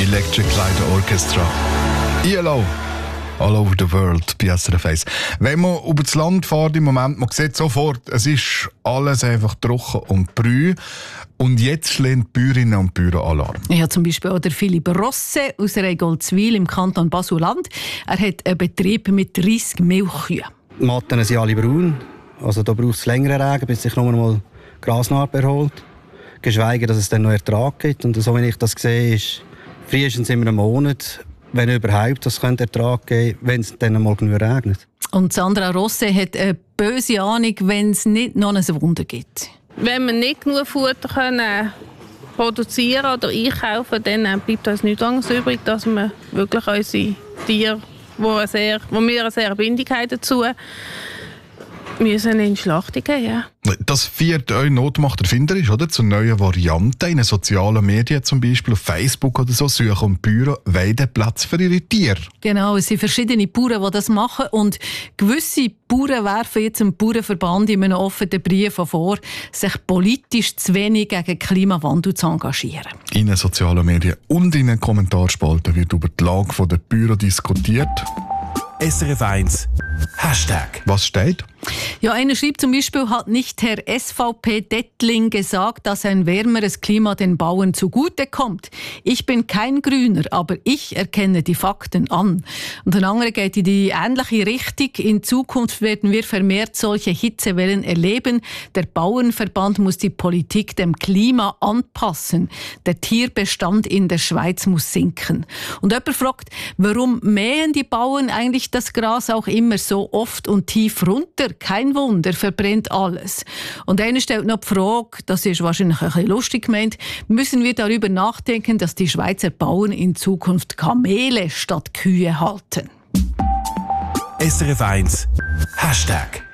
Electric Light Orchestra. ELO. All over the world bei SRF 1. Wenn man über das Land fährt im Moment, man sieht sofort, es ist alles einfach trocken und brüh. Und jetzt schlagen die Bäuerinnen und Bauern Alarm. Ja, zum Beispiel auch der Philipp Rosse aus Reigoldswil im Kanton Basel-Land. Er hat einen Betrieb mit 30 Milchkühen. Die Matten sind alle braun. Also da braucht es längeren Regen, bis sich noch einmal Grasnarbe erholt. Geschweige, dass es dann noch Ertrag gibt. Und so wie ich das sehe, ist frühestens immer einen Monat, wenn überhaupt, das könnte Ertrag geben, wenn es dann einmal genug regnet. Und Sandra Rosse hat eine böse Ahnung, wenn es nicht noch ein Wunder gibt. Wenn wir nicht genug Futter können produzieren oder einkaufen, dann bleibt uns nichts anderes übrig, dass wir wirklich unsere Tiere, wo wir eine sehr Bindung haben dazu, müssen in die Schlachtung gehen. Ja. Das führt euch Notmacht erfinderisch, oder? Zu neuen Varianten. In den sozialen Medien zum Beispiel, auf Facebook oder so, suchen Bauern Weideplätze für ihre Tiere. Genau, es sind verschiedene Bauern, die das machen. Und gewisse Bauern werfen jetzt dem Bauernverband in einem offenen Brief vor, sich politisch zu wenig gegen den Klimawandel zu engagieren. In den sozialen Medien und in den Kommentarspalten wird über die Lage der Bauern diskutiert. SRF 1 Hashtag. Was steht? Ja, einer schreibt zum Beispiel, hat nicht Herr SVP-Dettling gesagt, dass ein wärmeres Klima den Bauern zugutekommt. Ich bin kein Grüner, aber ich erkenne die Fakten an. Und ein anderer geht in die ähnliche Richtung. In Zukunft werden wir vermehrt solche Hitzewellen erleben. Der Bauernverband muss die Politik dem Klima anpassen. Der Tierbestand in der Schweiz muss sinken. Und jemand fragt, warum mähen die Bauern eigentlich das Gras auch immer so oft und tief runter? Kein Wunder, verbrennt alles. Und einer stellt noch die Frage, das ist wahrscheinlich ein bisschen lustig gemeint, müssen wir darüber nachdenken, dass die Schweizer Bauern in Zukunft Kamele statt Kühe halten? SRF 1 Hashtag.